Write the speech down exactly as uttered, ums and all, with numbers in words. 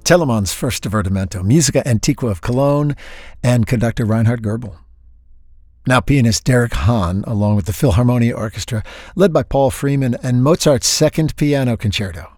Telemann's first divertimento, Musica Antiqua of Cologne, and conductor Reinhard Goebel. Now pianist Derek Hahn, along with the Philharmonia Orchestra, led by Paul Freeman, and Mozart's Second Piano Concerto.